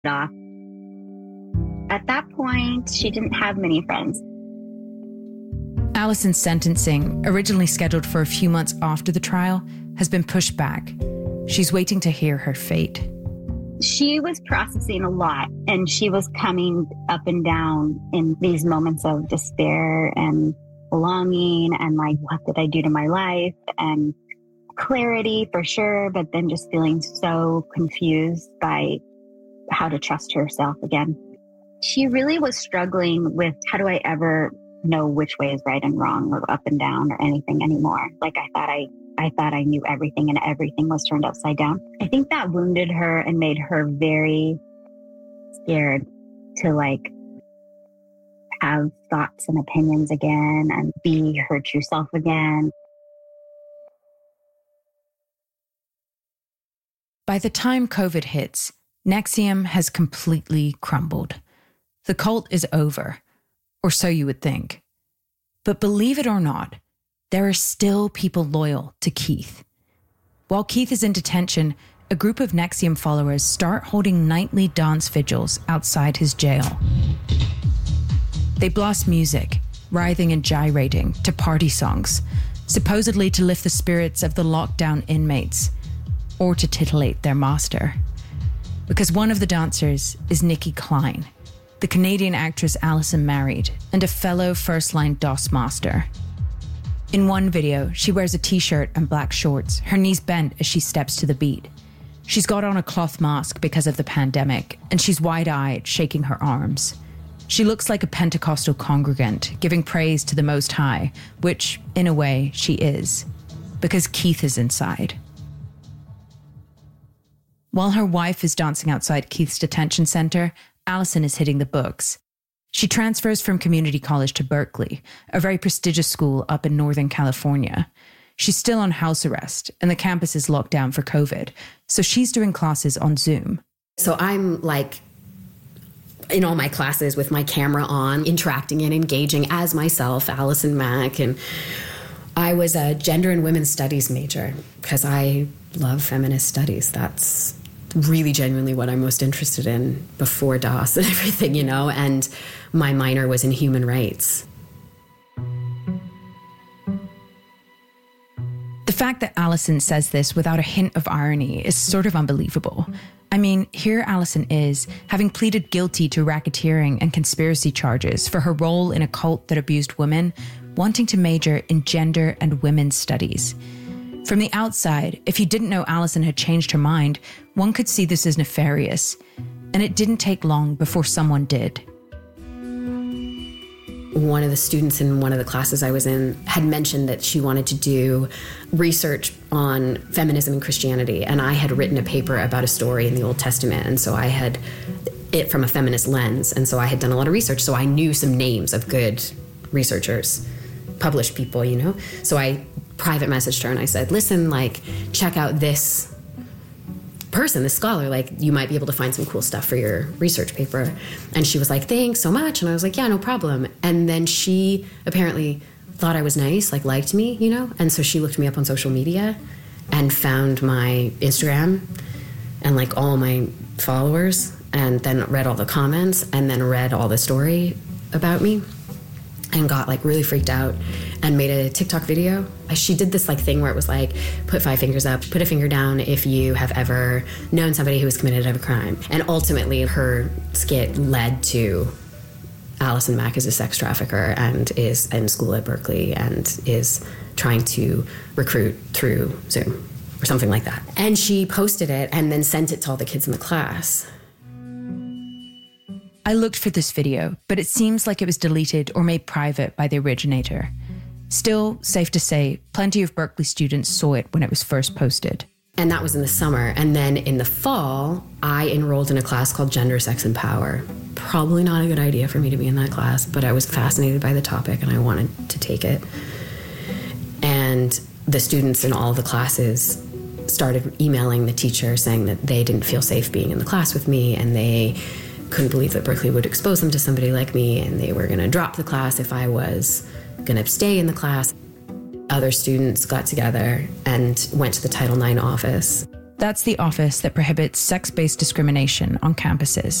off. At that point, she didn't have many friends. Allison's sentencing, originally scheduled for a few months after the trial, has been pushed back. She's waiting to hear her fate. She was processing a lot, and she was coming up and down in these moments of despair and longing and like, what did I do to my life? And clarity for sure, but then just feeling so confused by how to trust herself again. She really was struggling with, how do I ever know which way is right and wrong or up and down or anything anymore? Like I thought I knew everything and everything was turned upside down. I think that wounded her and made her very scared to like have thoughts and opinions again and be her true self again. By the time COVID hits, NXIVM has completely crumbled. The cult is over, or so you would think. But believe it or not, there are still people loyal to Keith. While Keith is in detention, a group of NXIVM followers start holding nightly dance vigils outside his jail. They blast music, writhing and gyrating, to party songs, supposedly to lift the spirits of the lockdown inmates, or to titillate their master. Because one of the dancers is Nikki Klein, the Canadian actress Allison married, and a fellow first-line DOS master. In one video, she wears a t-shirt and black shorts, her knees bent as she steps to the beat. She's got on a cloth mask because of the pandemic, and she's wide-eyed, shaking her arms. She looks like a Pentecostal congregant, giving praise to the Most High, which, in a way, she is, because Keith is inside. While her wife is dancing outside Keith's detention center, Allison is hitting the books. She transfers from community college to Berkeley, a very prestigious school up in Northern California. She's still on house arrest, and the campus is locked down for COVID, so she's doing classes on Zoom. So I'm like in all my classes with my camera on, interacting and engaging as myself, Allison Mack, and I was a gender and women's studies major because I love feminist studies. That's really genuinely what I'm most interested in before DOS and everything, you know, and my minor was in human rights. The fact that Allison says this without a hint of irony is sort of unbelievable. I mean, here Allison is, having pleaded guilty to racketeering and conspiracy charges for her role in a cult that abused women, wanting to major in gender and women's studies. From the outside, if you didn't know Allison had changed her mind, one could see this as nefarious. And it didn't take long before someone did. One of the students in one of the classes I was in had mentioned that she wanted to do research on feminism and Christianity. And I had written a paper about a story in the Old Testament. And so I had it from a feminist lens. And so I had done a lot of research. So I knew some names of good researchers, published people, you know. So I private messaged her and I said, listen, like, check out this person, this scholar, like, you might be able to find some cool stuff for your research paper. And she was like, thanks so much. And I was like, yeah, no problem. And then she apparently thought I was nice, like liked me, you know? And so she looked me up on social media and found my Instagram and like all my followers, and then read all the comments, and then read all the story about me, and got like really freaked out and made a TikTok video. She did this like thing where it was like, put 5 fingers up, put a finger down if you have ever known somebody who has committed a crime. And ultimately her skit led to Allison Mack is a sex trafficker and is in school at Berkeley and is trying to recruit through Zoom or something like that. And she posted it and then sent it to all the kids in the class. I looked for this video, but it seems like it was deleted or made private by the originator. Still, safe to say, plenty of Berkeley students saw it when it was first posted. And that was in the summer. And then in the fall, I enrolled in a class called Gender, Sex, and Power. Probably not a good idea for me to be in that class, but I was fascinated by the topic and I wanted to take it. And the students in all the classes started emailing the teacher saying that they didn't feel safe being in the class with me, and they couldn't believe that Berkeley would expose them to somebody like me, and they were going to drop the class if I was going to stay in the class. Other students got together and went to the Title IX office That's the office that prohibits sex-based discrimination on campuses.